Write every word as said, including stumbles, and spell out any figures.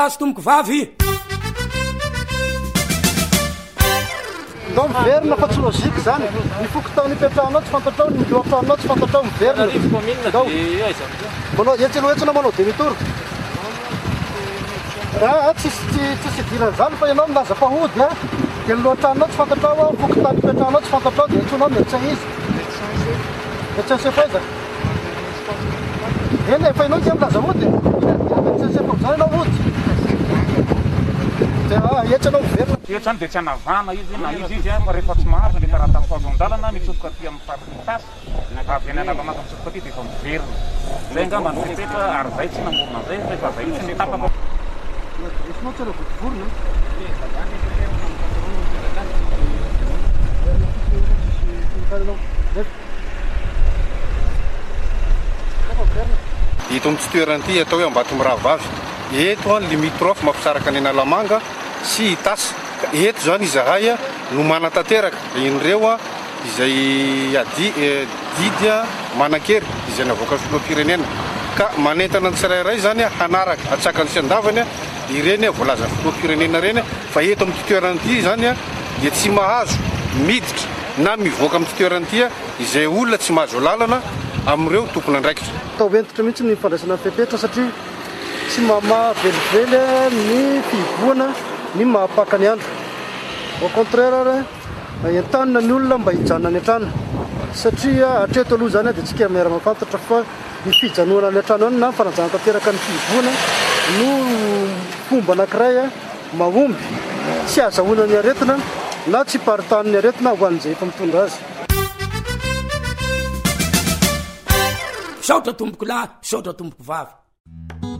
azo tomboko vavy ndao miverina fa tsy lôzika zany ny fokotao nipetrahanao tsy fantatrao ny loatranao tsy fantatrao miverina manao etsy aloha etsina manao demi-tour raha tsisy tsisy idirany zany fa ianao milaza fahody a dia ny loatranao tsy fantatrao fokotao nipetrahanao tsy fantatrao dia antsonao médecin izy médecin chef aiza eny fa ianao izy milaza hody médecin chef am'zany ianao hody etsy anao miverina eto zany dia tsy hanavana izy na izy izy fa rehefa tsy mahazo rehefa raha tafazo-dalana mitsofoka aty amin'ny party tasy avy any anavamaka mitsofoka aty dia efa miverina zay angamba ny fipetra ary zay tsy namorona zay rehefa zay tsy mitapaka esinao tsy ala votivorona ito amin'ny tsy toerany ity atao hoe Ambatomirahavavy eto ny limitrofy mampisaraka ny Analamanga sy Itasy eto zany izahay no manatanteraka inireo a izay adi didy a manan-kery izay navoaka filoham-pirenena ka manentana ny tsirairay zany hanaraka atsaka ny sy andavany ireny voalaza filoham-pirenena reny fa eto amin'ny toerany ity zany a dia tsy mahazo miditra na mivoaka amin'ny toerany ity izay olona tsy mahazo lalana amin'ireo tompony andraikitra atao entitra mihitsy ny fandraisana fepetra satria tsy mahavelively ny fiboana ny mahapaka ny andro au contraire entanina ny olona mba hijanona ny an-trano satria hatreto aloha zany dia tsika miara mafantatra fa ny fijanoana ny an-trano any na fanajana tanteraka ny fiboana no fomba anankiray mahomby tsy azahoana ny aretina na tsy paritany ny aretina ho an'izay efa mitondra azy saotra tomboko lahy saotra tomboko vavy